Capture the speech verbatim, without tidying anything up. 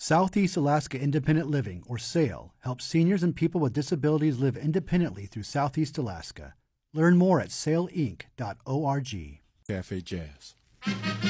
Southeast Alaska Independent Living, or SAIL, helps seniors and people with disabilities live independently through Southeast Alaska. Learn more at sail inc dot org. Cafe Jazz.